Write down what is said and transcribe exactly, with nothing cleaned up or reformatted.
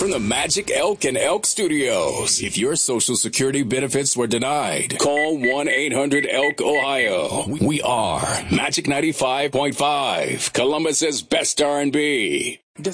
from the Magic Elk and Elk Studios. If your Social Security benefits were denied, call one eight hundred elk ohio. We are Magic ninety-five point five, Columbus's best R and B.